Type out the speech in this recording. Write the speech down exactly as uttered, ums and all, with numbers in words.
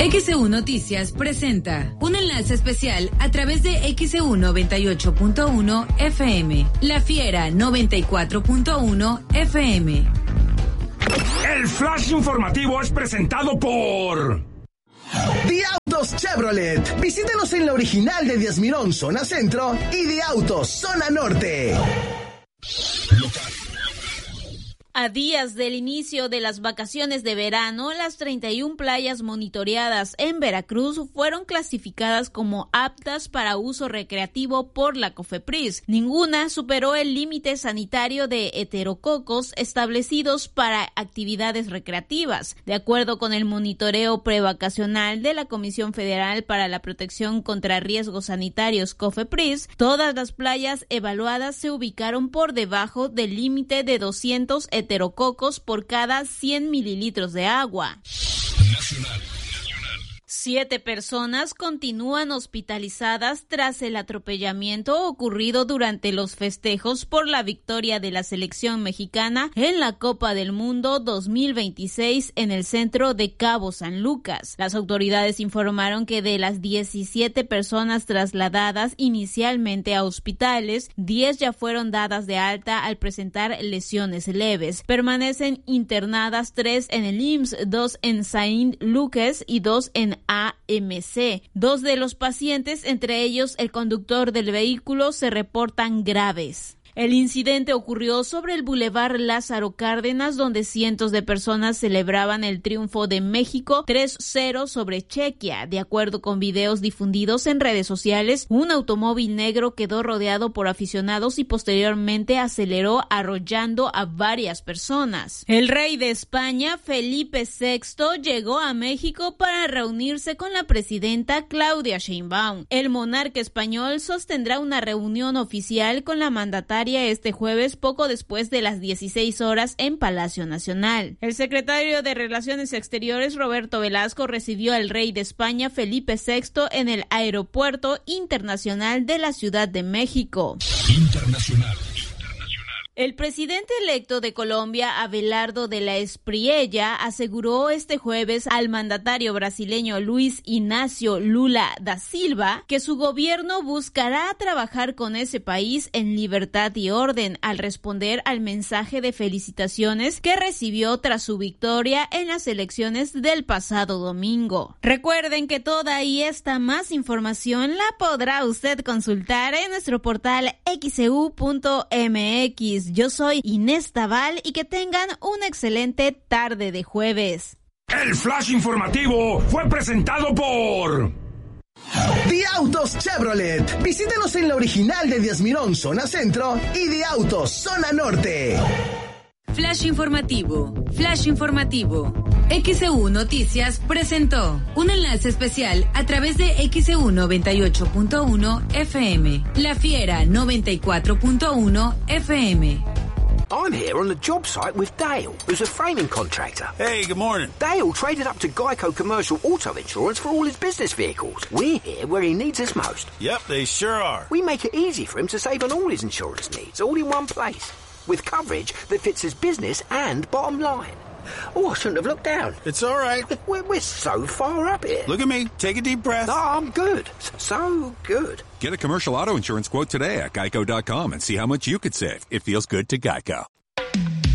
X E U Noticias presenta un enlace especial a través de X E U noventa y ocho punto uno F M, La Fiera noventa y cuatro punto uno F M. El flash informativo es presentado por The Autos Chevrolet. Visítenos en la original de Díaz Mirón, zona centro, y The Autos, zona norte. A días del inicio de las vacaciones de verano, las treinta y una playas monitoreadas en Veracruz fueron clasificadas como aptas para uso recreativo por la COFEPRIS. Ninguna superó el límite sanitario de heterococos establecidos para actividades recreativas. De acuerdo con el monitoreo prevacacional de la Comisión Federal para la Protección contra Riesgos Sanitarios COFEPRIS, todas las playas evaluadas se ubicaron por debajo del límite de doscientos heterococos por cada cien mililitros de agua. Nacional. Siete personas continúan hospitalizadas tras el atropellamiento ocurrido durante los festejos por la victoria de la selección mexicana en la Copa del Mundo dos mil veintiséis en el centro de Cabo San Lucas. Las autoridades informaron que de las diecisiete personas trasladadas inicialmente a hospitales, diez ya fueron dadas de alta al presentar lesiones leves. Permanecen internadas tres en el I M S S, dos en Saint Lucas y dos en A M C. Dos de los pacientes, entre ellos el conductor del vehículo, se reportan graves. El incidente ocurrió sobre el Boulevard Lázaro Cárdenas, donde cientos de personas celebraban el triunfo de México tres cero sobre Chequia. De acuerdo con videos difundidos en redes sociales, un automóvil negro quedó rodeado por aficionados y posteriormente aceleró arrollando a varias personas. El rey de España, Felipe sexto, llegó a México para reunirse con la presidenta Claudia Sheinbaum. El monarca español sostendrá una reunión oficial con la mandataria este jueves, poco después de las dieciséis horas en Palacio Nacional. El secretario de Relaciones Exteriores, Roberto Velasco, recibió al rey de España, Felipe sexto, en el Aeropuerto Internacional de la Ciudad de México. Internacional. El presidente electo de Colombia, Abelardo de la Espriella, aseguró este jueves al mandatario brasileño Luis Ignacio Lula da Silva que su gobierno buscará trabajar con ese país en libertad y orden, al responder al mensaje de felicitaciones que recibió tras su victoria en las elecciones del pasado domingo. Recuerden que toda y esta más información la podrá usted consultar en nuestro portal x e u punto m x. Yo soy Inés Tabal y que tengan una excelente tarde de jueves. El flash informativo fue presentado por The Autos Chevrolet. Visítenos en la original de Díaz Mirón, zona centro, y The Autos, zona norte. Flash informativo, flash informativo. X E U Noticias presentó un enlace especial a través de X E U noventa y ocho punto uno F M, La Fiera noventa y cuatro punto uno F M. I'm here on the job site with Dale, who's a framing contractor. Hey, good morning. Dale traded up to Geico Commercial Auto Insurance for all his business vehicles. We're here where he needs us most. Yep, they sure are. We make it easy for him to save on all his insurance needs, all in one place, with coverage that fits his business and bottom line. Oh, I shouldn't have looked down. It's all right. We're, we're so far up here. Look at me. Take a deep breath. Oh, I'm good. So good. Get a commercial auto insurance quote today at geico dot com and see how much you could save. It feels good to Geico.